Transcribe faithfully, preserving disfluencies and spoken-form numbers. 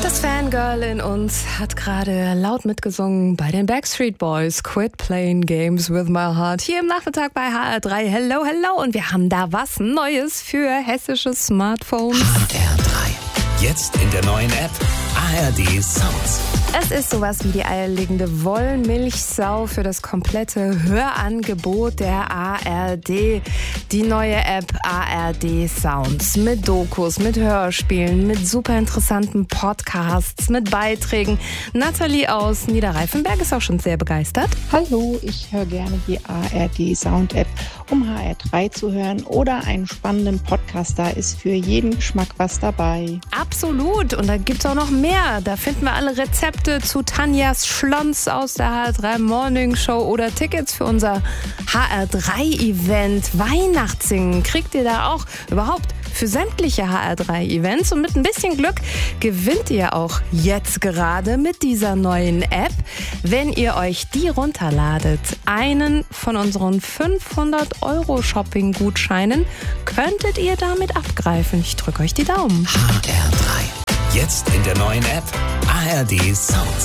Das Fangirl in uns hat gerade laut mitgesungen bei den Backstreet Boys. Quit playing games with my heart. Hier im Nachmittag bei H R drei. Hello, hello. Und wir haben da was Neues für hessische Smartphones. H R drei. Jetzt in der neuen App A R D Sounds. Es ist sowas wie die eierlegende Wollmilchsau für das komplette Hörangebot der A R D. Die neue App A R D Sounds mit Dokus, mit Hörspielen, mit super interessanten Podcasts, mit Beiträgen. Nathalie aus Niederreifenberg ist auch schon sehr begeistert. Hallo, ich höre gerne die A R D Sound App, um H R drei zu hören oder einen spannenden Podcast. Da ist für jeden Geschmack was dabei. Absolut. Und da gibt es auch noch mehr. Da finden wir alle Rezepte zu Tanjas Schlons aus der H R drei Morning Show oder Tickets für unser H R drei Event Weihnachtssingen. Kriegt ihr da auch überhaupt für sämtliche H R drei Events. Und mit ein bisschen Glück gewinnt ihr auch jetzt gerade mit dieser neuen App, wenn ihr euch die runterladet. Einen von unseren fünfhundert Euro Shopping-Gutscheinen könntet ihr damit abgreifen. Ich drücke euch die Daumen. H R drei. Jetzt in der neuen App A R D Sounds.